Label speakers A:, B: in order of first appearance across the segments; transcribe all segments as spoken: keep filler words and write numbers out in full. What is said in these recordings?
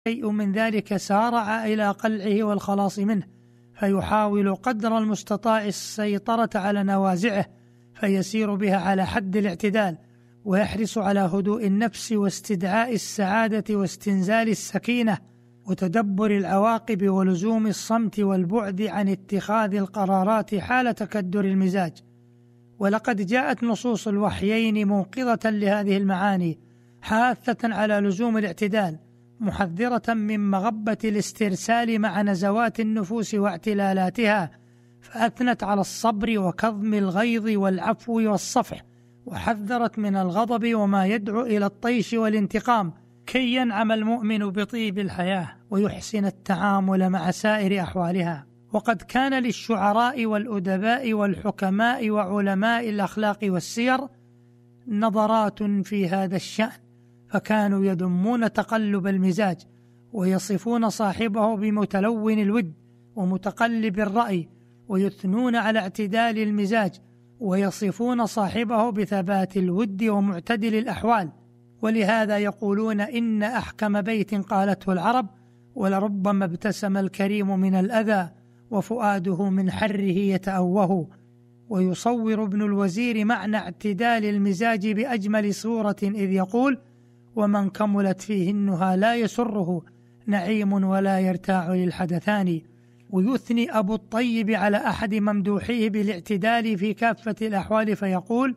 A: شيء من ذلك سارع إلى قلعه والخلاص منه، فيحاول قدر المستطاع السيطرة على نوازعه، فيسير بها على حد الاعتدال، ويحرص على هدوء النفس واستدعاء السعادة واستنزال السكينة وتدبر العواقب ولزوم الصمت والبعد عن اتخاذ القرارات حال تكدر المزاج. ولقد جاءت نصوص الوحيين موقظة لهذه المعاني، حاثة على لزوم الاعتدال، محذرة من مغبة الاسترسال مع نزوات النفوس واعتلالاتها، فأثنت على الصبر وكظم الغيظ والعفو والصفح، وحذرت من الغضب وما يدعو إلى الطيش والانتقام، كي ينعم المؤمن بطيب الحياة ويحسن التعامل مع سائر أحوالها. وقد كان للشعراء والأدباء والحكماء وعلماء الأخلاق والسير نظرات في هذا الشأن، فكانوا يذمون تقلب المزاج، ويصفون صاحبه بمتلون الود ومتقلب الرأي، ويثنون على اعتدال المزاج، ويصفون صاحبه بثبات الود ومعتدل الأحوال. ولهذا يقولون إن أحكم بيت قالته العرب: ولربما ابتسم الكريم من الأذى وفؤاده من حره يتأوه. ويصور ابن الوزير معنى اعتدال المزاج بأجمل صورة إذ يقول: ومن كملت فيه النهى لا يسره نعيم ولا يرتاع للحدثان. ويثني أبو الطيب على أحد ممدوحيه بالاعتدال في كافة الأحوال فيقول: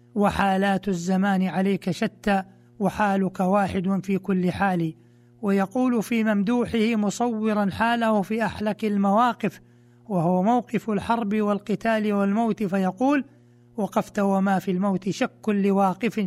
A: وحالات الزمان عليك شتى وحالك واحد في كل حال. ويقول في ممدوحه مصورا حاله في أحلك المواقف، وهو موقف الحرب والقتال والموت، فيقول: وقفت وما في الموت شك لواقف،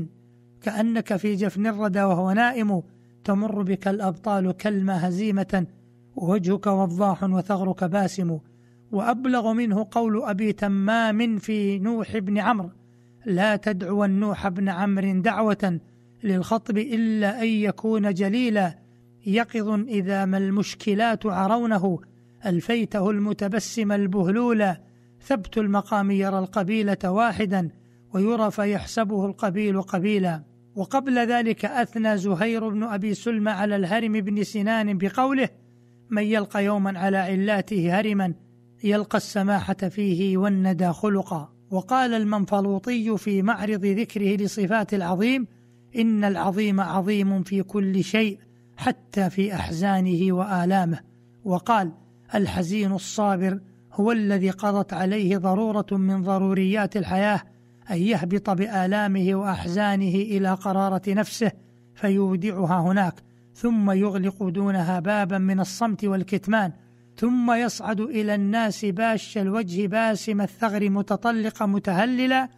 A: كأنك في جفن الردى وهو نائم، تمر بك الأبطال كالما هزيمة، ووجهك وضاح وثغرك باسم. وأبلغ منه قول أبي تمام في نوح بن عمرو: لا تدعو النوح بن عمرو دعوة للخطب إلا أن يكون جليلا، يقظ إذا ما المشكلات عرونه، ألفيته المتبسم البهلولا، ثبت المقام يرى القبيلة واحدا ويرى فيحسبه القبيل قبيلا. وقبل ذلك أثنى زهير بن أبي سلمى على الهرم بن سنان بقوله: من يلقى يوما على علاته هرما، يلقى السماحة فيه والندى خلقا. وقال المنفلوطي في معرض ذكره لصفات العظيم: إن العظيم عظيم في كل شيء حتى في أحزانه وآلامه. وقال: الحزين الصابر هو الذي قضت عليه ضرورة من ضروريات الحياة أن يهبط بآلامه وأحزانه إلى قرارة نفسه فيودعها هناك، ثم يغلق دونها بابا من الصمت والكتمان، ثم يصعد إلى الناس باش الوجه باسم الثغر متطلق متهللا،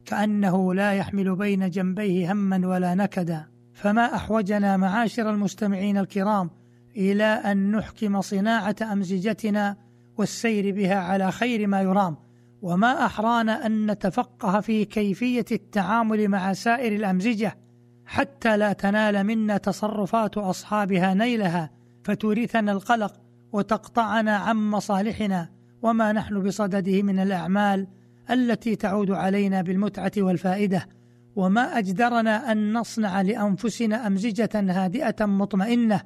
A: كأنه لا يحمل بين جنبيه هما ولا نكدا. فما أحوجنا معاشر المستمعين الكرام إلى أن نحكم صناعة أمزجتنا والسير بها على خير ما يرام، وما أحرانا أن نتفقه في كيفية التعامل مع سائر الأمزجة حتى لا تنال منا تصرفات أصحابها نيلها فتورثنا القلق وتقطعنا عن مصالحنا وما نحن بصدده من الأعمال التي تعود علينا بالمتعة والفائدة. وما أجدرنا أن نصنع لأنفسنا أمزجة هادئة مطمئنة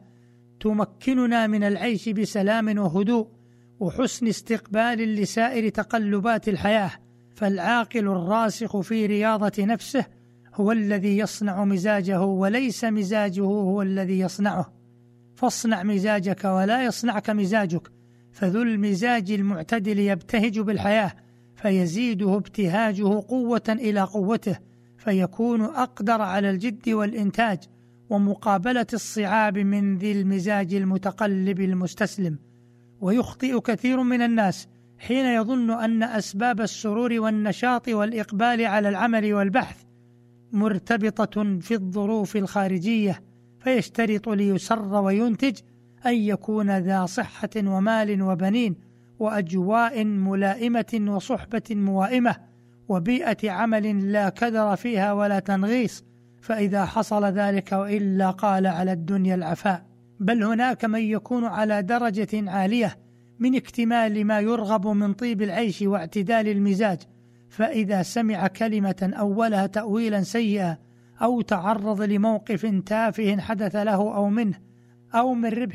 A: تمكننا من العيش بسلام وهدوء وحسن استقبال لسائر تقلبات الحياة. فالعاقل الراسخ في رياضة نفسه هو الذي يصنع مزاجه وليس مزاجه هو الذي يصنعه. فاصنع مزاجك ولا يصنعك مزاجك، فذو المزاج المعتدل يبتهج بالحياة فيزيده ابتهاجه قوة إلى قوته، فيكون أقدر على الجد والإنتاج ومقابلة الصعاب من ذي المزاج المتقلب المستسلم. ويخطئ كثير من الناس حين يظن أن أسباب السرور والنشاط والإقبال على العمل والبحث مرتبطة في الظروف الخارجية، فيشترط ليسر وينتج أن يكون ذا صحة ومال وبنين وأجواء ملائمة وصحبة موائمة وبيئة عمل لا كدر فيها ولا تنغيص، فإذا حصل ذلك وإلا قال على الدنيا العفاء. بل هناك من يكون على درجة عالية من اكتمال ما يرغب من طيب العيش واعتدال المزاج، فإذا سمع كلمة أولها تأويلا سيئا أو تعرض لموقف تافه حدث له أو منه أو من ربح